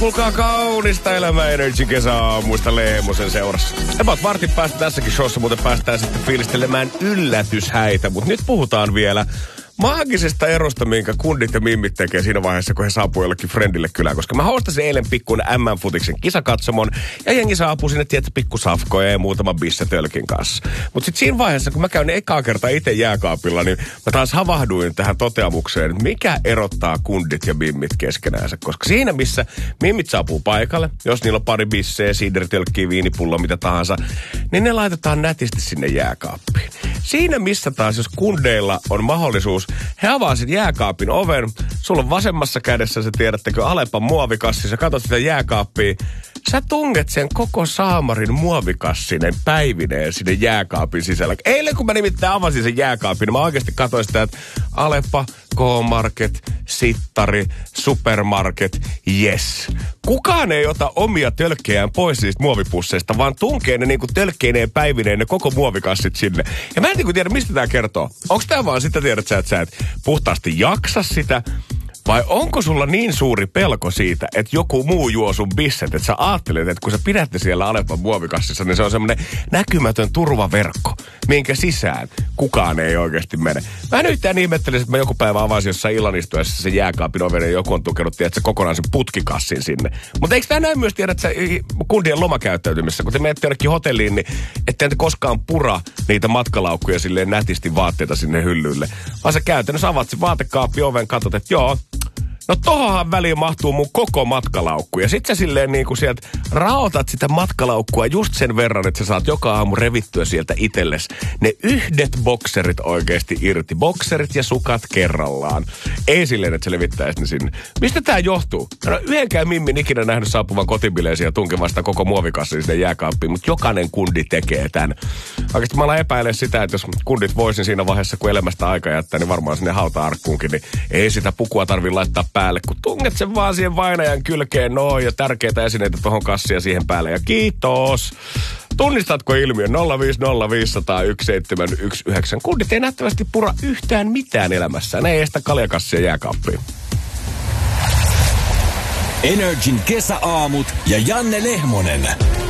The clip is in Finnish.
Kuulkaa kaunista elämää Energy kesäaamuista Leemosen seurassa. About vartin päästä tässäkin showssa muuten päästään sitten fiilistelemään yllätyshäitä, mutta nyt puhutaan vielä maagisesta erosta, minkä kundit ja mimmit tekee siinä vaiheessa, kun he saapuu jollekin friendille kylään. Koska mä hostasin eilen pikkun MM-futiksen kisakatsomon ja jengi saapuu sinne, tiedätkö, pikkusafkoja ja muutama bissetölkin kanssa. Mutta sitten siinä vaiheessa, kun mä käyn ekaa kertaa itse jääkaapilla, niin mä taas havahduin tähän toteamukseen, mikä erottaa kundit ja mimmit keskenäänsä. Koska siinä, missä mimmit saapuu paikalle, jos niillä on pari bisseä, siidritölkkiä, viinipullo, mitä tahansa, niin ne laitetaan nätisti sinne jääkaappiin. Siinä, missä taas, jos kundeilla on mahdollisuus, he avaa sen jääkaapin oven, sulla on vasemmassa kädessä, se tiedättekö, Alepan muovikassi, sä katsot sitä jääkaappia, sä tunget sen koko saamarin muovikassinen päivineen sinne jääkaapin sisällä. Eilen kun mä nimittäin avasin sen jääkaapin, niin mä oikeasti katsoin sitä, että Alepa, K-Market, Sittari, Supermarket, yes. Kukaan ei ota omia tölkkejään pois niistä muovipusseista, vaan tunkee ne niinku tölkkeineen päivineen ne koko muovikassit sinne. Ja mä en niinku tiedä, mistä tää kertoo. Onko tää vaan sitä tiedät että sä et puhtaasti jaksa sitä? Vai onko sulla niin suuri pelko siitä, että joku muu juo sun bisset, että sä ajattelet, että kun sä pidät ne siellä Alepan muovikassissa, niin se on semmoinen näkymätön turvaverkko, minkä sisään kukaan ei oikeasti mene. Mä en yhtään ihmettelisin, että mä joku päivä avasin jossain illanistuessa sen jääkaapin oven ja joku on tukenut, että se kokonaan sen putkikassin sinne. Mutta eikö tää näin myös tiedä, että kundien lomakäyttäytymisessä, kun te menette jonnekin hotelliin, niin ette koskaan pura niitä matkalaukkuja silleen nätisti vaatteita sinne hyllylle. Vaan sä käytännössä avaat sen vaatekaappi oven, katsot, että joo, no tohonhan väliin mahtuu mun koko matkalaukku. Ja sit sä silleen niinku sieltä raotat sitä matkalaukkua just sen verran, että sä saat joka aamu revittyä sieltä itelles ne yhdet bokserit oikeesti irti. Bokserit ja sukat kerrallaan. Ei silleen, että se levittäisi ne sinne. Mistä tää johtuu? No yhdenkään mimmin ikinä nähnyt saapuvan kotibileisiä ja tunkevasta koko muovikassin sinne jääkaappiin, mutta jokainen kundi tekee tän. Oikeesti mä alan epäilen sitä, että jos kundit voisin siinä vaiheessa, kun elämästä aika jättää, niin varmaan sinne hauta-arkkuunkin, niin ei sitä pukua tarvii laittaa päälle, kun tunget sen vaan siihen vainajan kylkeen noin ja tärkeitä esineitä tuohon kassiin ja siihen päälle. Ja kiitos! Tunnistatko ilmiön 050501719? Kundit ei nähtävästi pura yhtään mitään elämässään. Ne ei estä kaljakassia jääkaappiin. Energin kesäaamut ja Janne Lehmonen.